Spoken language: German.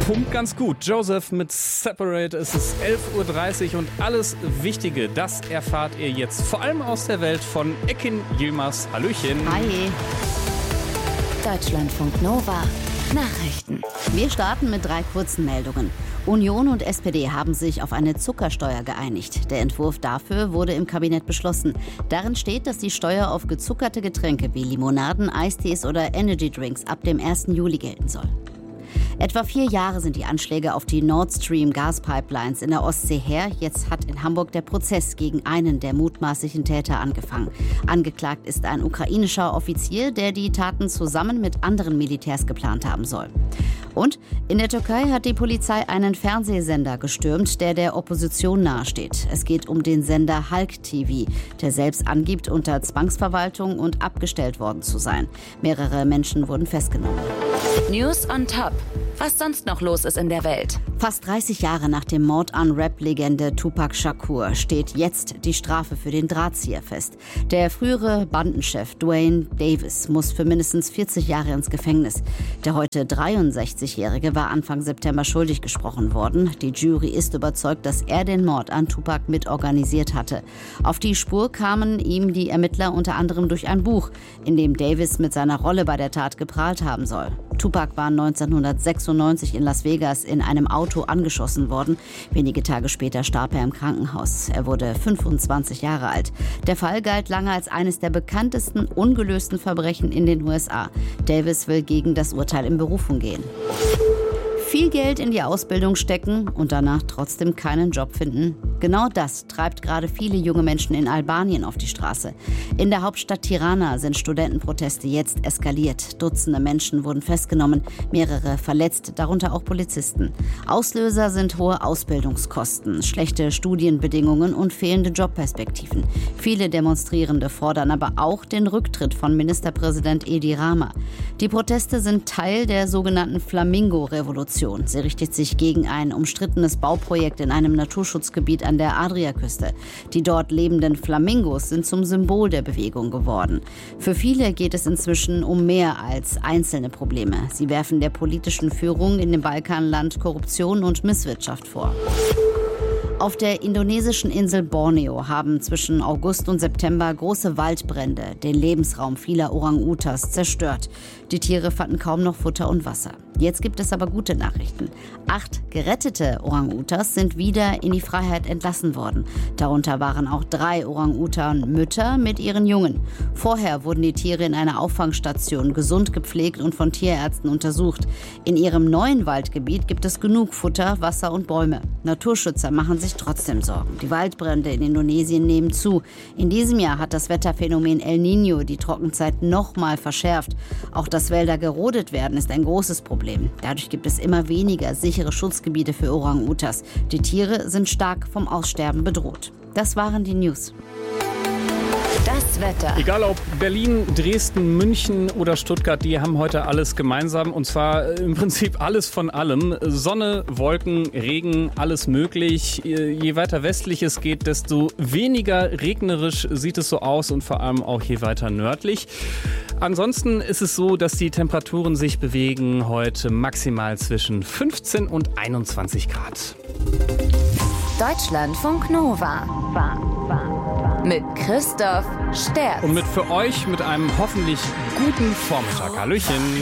Pumpt ganz gut. Joseph mit Separate. Es ist 11.30 Uhr und alles Wichtige, das erfahrt ihr jetzt. Vor allem aus der Welt von Ekin Yilmaz. Hallöchen. Hi. Deutschlandfunk Nova. Nachrichten. Wir starten mit 3 kurzen Meldungen. Union und SPD haben sich auf eine Zuckersteuer geeinigt. Der Entwurf dafür wurde im Kabinett beschlossen. Darin steht, dass die Steuer auf gezuckerte Getränke wie Limonaden, Eistees oder Energydrinks ab dem 1. Juli gelten soll. Etwa 4 Jahre sind die Anschläge auf die Nord Stream Gaspipelines in der Ostsee her. Jetzt hat in Hamburg der Prozess gegen einen der mutmaßlichen Täter angefangen. Angeklagt ist ein ukrainischer Offizier, der die Taten zusammen mit anderen Militärs geplant haben soll. Und in der Türkei hat die Polizei einen Fernsehsender gestürmt, der Opposition nahesteht. Es geht um den Sender Halk TV, der selbst angibt, unter Zwangsverwaltung und abgestellt worden zu sein. Mehrere Menschen wurden festgenommen. News on Top. Was sonst noch los ist in der Welt. Fast 30 Jahre nach dem Mord an Rap-Legende Tupac Shakur steht jetzt die Strafe für den Drahtzieher fest. Der frühere Bandenchef Duane Davis muss für mindestens 40 Jahre ins Gefängnis. Der heute 63-Jährige war Anfang September schuldig gesprochen worden. Die Jury ist überzeugt, dass er den Mord an Tupac mitorganisiert hatte. Auf die Spur kamen ihm die Ermittler unter anderem durch ein Buch, in dem Davis mit seiner Rolle bei der Tat geprahlt haben soll. Tupac war 1996 in Las Vegas in einem Auto angeschossen worden. Wenige Tage später starb er im Krankenhaus. Er wurde 25 Jahre alt. Der Fall galt lange als eines der bekanntesten ungelösten Verbrechen in den USA. Davis will gegen das Urteil in Berufung gehen. Viel Geld in die Ausbildung stecken und danach trotzdem keinen Job finden? Genau das treibt gerade viele junge Menschen in Albanien auf die Straße. In der Hauptstadt Tirana sind Studentenproteste jetzt eskaliert. Dutzende Menschen wurden festgenommen, mehrere verletzt, darunter auch Polizisten. Auslöser sind hohe Ausbildungskosten, schlechte Studienbedingungen und fehlende Jobperspektiven. Viele Demonstrierende fordern aber auch den Rücktritt von Ministerpräsident Edi Rama. Die Proteste sind Teil der sogenannten Flamingo-Revolution. Sie richtet sich gegen ein umstrittenes Bauprojekt in einem Naturschutzgebiet an der Adriaküste. Die dort lebenden Flamingos sind zum Symbol der Bewegung geworden. Für viele geht es inzwischen um mehr als einzelne Probleme. Sie werfen der politischen Führung in dem Balkanland Korruption und Misswirtschaft vor. Auf der indonesischen Insel Borneo haben zwischen August und September große Waldbrände den Lebensraum vieler Orang-Utans zerstört. Die Tiere fanden kaum noch Futter und Wasser. Jetzt gibt es aber gute Nachrichten. 8 gerettete Orang-Utans sind wieder in die Freiheit entlassen worden. Darunter waren auch 3 Orang-Utan-Mütter mit ihren Jungen. Vorher wurden die Tiere in einer Auffangstation gesund gepflegt und von Tierärzten untersucht. In ihrem neuen Waldgebiet gibt es genug Futter, Wasser und Bäume. Naturschützer machen sich trotzdem Sorgen. Die Waldbrände in Indonesien nehmen zu. In diesem Jahr hat das Wetterphänomen El Niño die Trockenzeit noch mal verschärft. Auch dass Wälder gerodet werden, ist ein großes Problem. Dadurch gibt es immer weniger sichere Schutzgebiete für Orang-Utans. Die Tiere sind stark vom Aussterben bedroht. Das waren die News. Das Wetter. Egal ob Berlin, Dresden, München oder Stuttgart, die haben heute alles gemeinsam. Und zwar im Prinzip alles von allem. Sonne, Wolken, Regen, alles möglich. Je weiter westlich es geht, desto weniger regnerisch sieht es so aus und vor allem auch je weiter nördlich. Ansonsten ist es so, dass die Temperaturen sich bewegen heute maximal zwischen 15 und 21 Grad. Deutschlandfunk Nova. Mit Christoph Sterz. Und für euch mit einem hoffentlich guten Vormittag. Hallöchen.